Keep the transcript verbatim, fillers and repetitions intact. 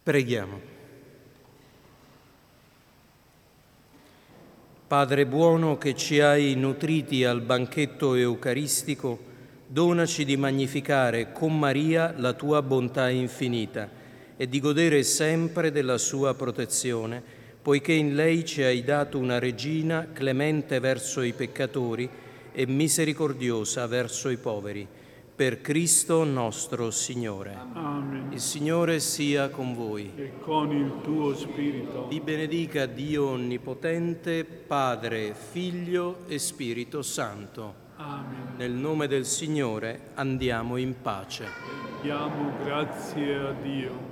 Preghiamo. Padre buono che ci hai nutriti al banchetto eucaristico, donaci di magnificare con Maria la tua bontà infinita e di godere sempre della sua protezione, poiché in lei ci hai dato una regina clemente verso i peccatori e misericordiosa verso i poveri. Per Cristo nostro Signore. Amen. Il Signore sia con voi. E con il tuo spirito. Vi benedica Dio Onnipotente, Padre, Figlio e Spirito Santo. Amen. Nel nome del Signore andiamo in pace. Diamo grazie a Dio.